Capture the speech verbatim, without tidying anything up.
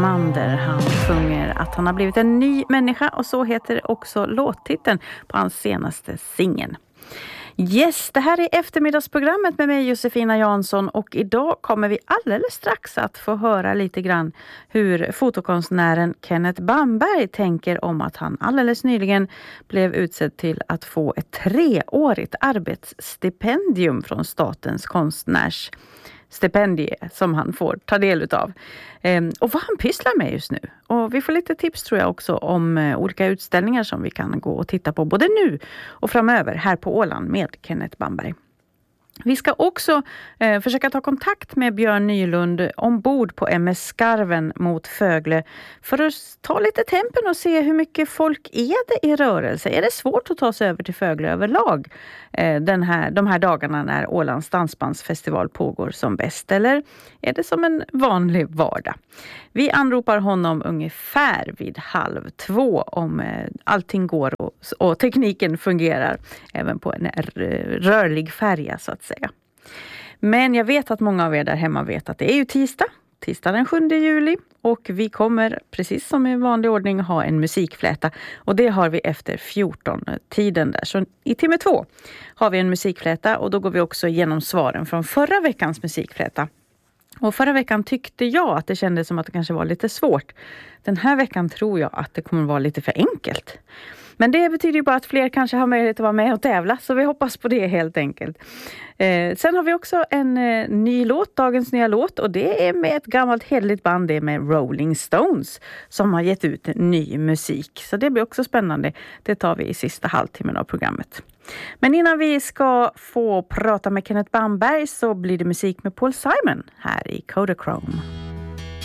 Salamander. Han sjunger att han har blivit en ny människa och så heter också låttiteln på hans senaste singel. Yes, det här är eftermiddagsprogrammet med mig Josefina Jansson och idag kommer vi alldeles strax att få höra lite grann hur fotokonstnären Kenneth Bamberg tänker om att han alldeles nyligen blev utsedd till att få ett treårigt arbetsstipendium från Statens konstnärs stipendie som han får ta del utav. Ehm, och vad han pysslar med just nu. Och vi får lite tips tror jag också om eh, olika utställningar som vi kan gå och titta på både nu och framöver här på Åland med Kenneth Bamberg. Vi ska också eh, försöka ta kontakt med Björn Nylund ombord på M S Skarven mot Fögle för att ta lite tempen och se hur mycket folk är det i rörelse. Är det svårt att ta sig över till Fögle överlag eh, den här, de här dagarna när Ålands dansbandsfestival pågår som bäst? Eller är det som en vanlig vardag? Vi anropar honom ungefär vid halv två om eh, allting går och, och tekniken fungerar även på en r- rörlig färja så att säga. Men jag vet att många av er där hemma vet att det är ju tisdag, tisdag den sjunde juli och vi kommer precis som i vanlig ordning ha en musikfläta och det har vi efter fjorton tiden där. Så i timme två har vi en musikfläta och då går vi också igenom svaren från förra veckans musikfläta. Och förra veckan tyckte jag att det kändes som att det kanske var lite svårt. Den här veckan tror jag att det kommer vara lite för enkelt. Men det betyder ju bara att fler kanske har möjlighet att vara med och tävla. Så vi hoppas på det helt enkelt. Eh, sen har vi också en eh, ny låt, dagens nya låt. Och det är med ett gammalt hederligt band, det är med Rolling Stones. Som har gett ut ny musik. Så det blir också spännande. Det tar vi i sista halvtimmen av programmet. Men innan vi ska få prata med Kenneth Bamberg så blir det musik med Paul Simon här i Kodachrome.